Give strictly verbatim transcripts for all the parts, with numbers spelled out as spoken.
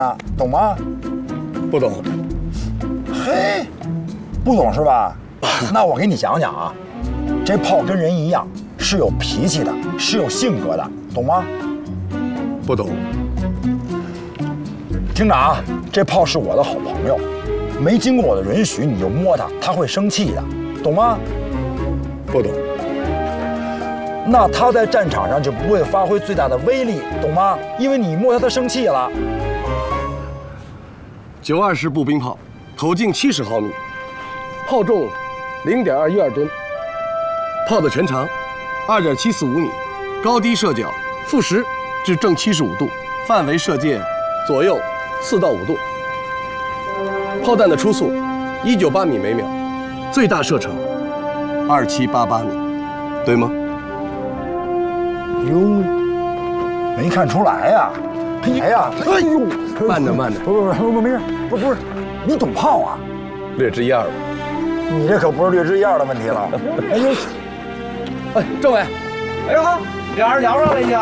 啊，懂吗？ 不懂。 嘿，不懂是吧？那我给你讲讲啊，这炮跟人一样，是有脾气的，是有性格的，懂吗？ 不懂。 听着啊，这炮是我的好朋友，没经过我的允许你就摸它，它会生气的，懂吗？ 不懂。 那它在战场上就不会发挥最大的威力，懂吗？因为你摸它，它生气了。 九二式步兵炮，口径七十毫米，炮重零点二一二吨，炮的全长二点七四五米，高低射角负十至正七十五度，范围射界左右四到五度。炮弹的初速一九八米每秒，最大射程二七八八米，对吗？ 哟，没看出来呀、啊！哎呀，哎呦， 慢着慢着， 不不不不，没事，不不是，你懂炮啊？ 略知一二吧。 你这可不是略知一二的问题了。哎呦， 哎，政委， 哎呦，俩人聊上了已经。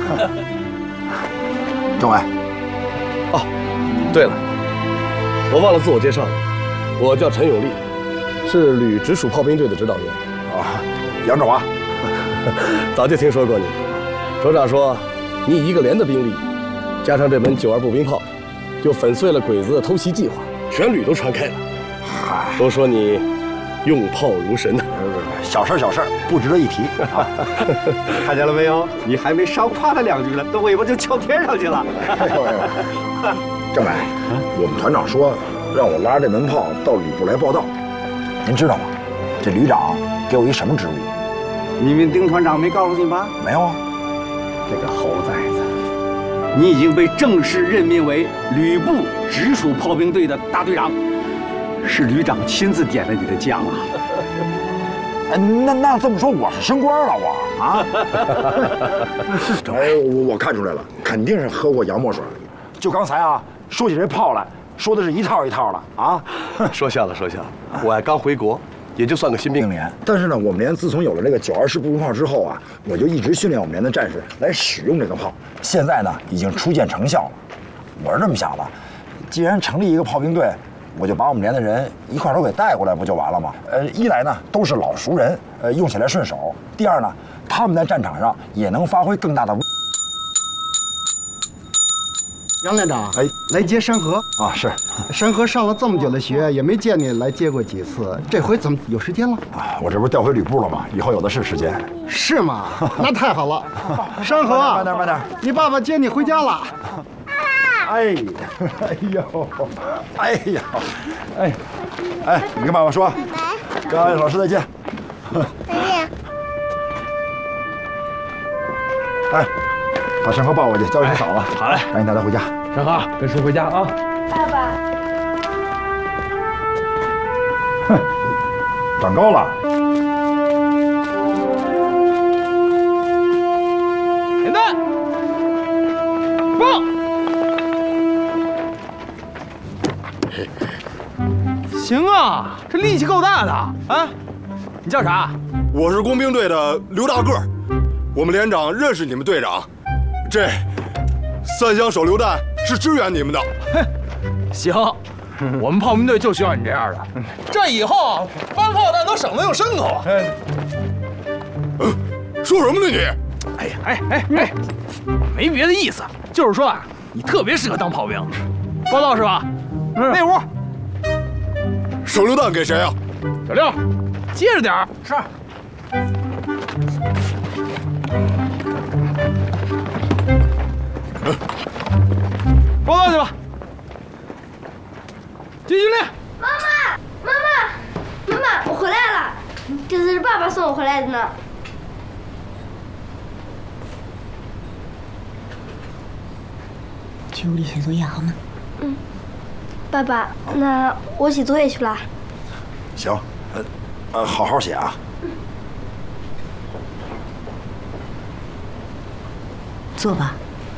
政委， 哦，对了，我忘了自我介绍了，我叫陈永利，是旅直属炮兵队的指导员。 啊，杨总啊， 早就听说过你。首长说，你一个连的兵力，加上这门九二步兵炮，就粉碎了鬼子的偷袭计划，全旅都传开了。 嗨， 都说你用炮如神呢。 小事小事，不值得一提啊。 看见了没有？你还没少夸他两句了，那尾巴就翘天上去了。 政委，我们团长说让我拉着这门炮到旅部来报道，您知道吗？这旅长给我一什么职务？ 你们丁团长没告诉你吗？ 没有啊。 这个猴崽子，你已经被正式任命为旅部直属炮兵队的大队长，是旅长亲自点了你的将啊！ 哎，那那这么说，我是升官了，我啊！哎，我我看出来了，肯定是喝过洋墨水。就刚才啊，说起这炮来，说的是一套一套的啊。 说笑了，说笑了，我还刚回国。也就算个新兵连， 但是呢，我们连自从有了这个九二式步兵炮之后啊，我就一直训练我们连的战士来使用这个炮。现在呢，已经初见成效了。我是这么想的，既然成立一个炮兵队，我就把我们连的人一块儿都给带过来，不就完了吗？呃，一来呢都是老熟人，呃，用起来顺手；第二呢，他们在战场上也能发挥更大的威。 杨连长， 哎， 来接山河啊，是。 山河上了这么久的学，也没见你来接过几次，这回怎么有时间了？ 啊，我这不是调回旅部了吗？以后有的是时间。 是吗？那太好了。山河， 慢点，慢点。 你爸爸接你回家了。 哎，哎呦，哎呀，哎，哎，你跟爸爸说，跟安老师再见。 再见。 哎。把山河抱过去，交给你嫂子。 好嘞， 赶紧带他回家。 山河，跟叔回家啊！ 爸爸， 哼，长高了。 点弹，放。行啊，这力气够大的啊！你叫啥？ 我是工兵队的刘大个，我们连长认识你们队长。这三箱手榴弹是支援你们的。 哼，行，我们炮兵队就需要你这样的。这以后搬炮弹都省得用牲口啊。 嗯，说什么呢你？ 哎呀，哎哎哎，没别的意思，就是说啊，你特别适合当炮兵。报道是吧？嗯，那屋。 手榴弹给谁啊？ 小六，接着点儿。是。报道去吧。进训练。 妈妈，妈妈，妈妈，我回来了。这次是爸爸送我回来的呢。 去屋里写作业好吗？ 嗯。爸爸，那我写作业去了。 行，呃，呃，好好写啊。 坐吧。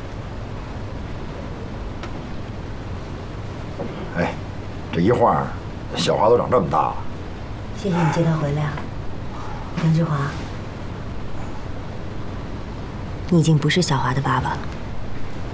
哎，这一晃，小华都长这么大了。 谢谢你接他回来啊，杨志华，你已经不是小华的爸爸了。